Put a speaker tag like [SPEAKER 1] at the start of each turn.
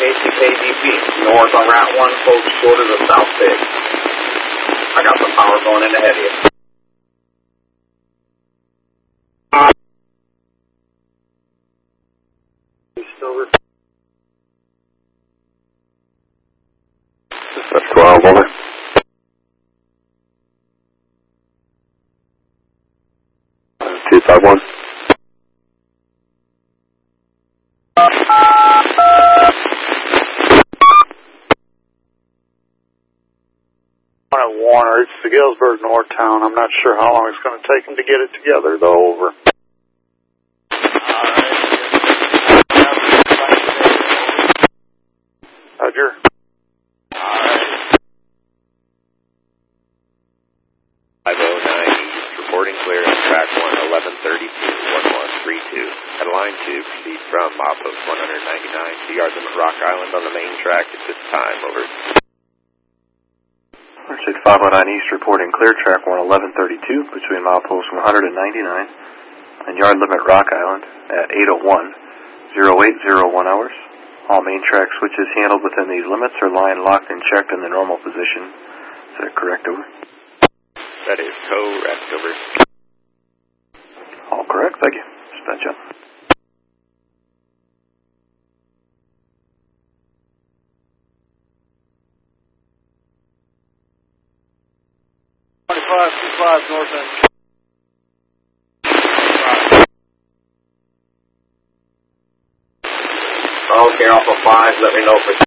[SPEAKER 1] KCKDP, north on Route 1, close short of the South Pit. I got some power going in ahead of you. Over.
[SPEAKER 2] That's 12, over. Two, 5-1.
[SPEAKER 3] Warner, it's the Galesburg North Town. I'm not sure how long it's going to take them to get it together, though. Over. Roger.
[SPEAKER 4] Alright. 509 East, reporting clear on track 1, 1132, 1132. At line 2, proceed from milepost 199 to yard limit Rock Island on the main track at this time, over.
[SPEAKER 2] Pursuit 509 East, reporting clear, track 1, 1132, between milepost 199 and yard limit Rock Island at 8:01, 0801 hours. All main track switches handled within these limits are line locked and checked in the normal position. Is that correct, over?
[SPEAKER 4] That is correct, over.
[SPEAKER 2] All correct, thank you. Dispatch up.
[SPEAKER 3] North end.
[SPEAKER 1] Okay, Alpha 5, let me know if it's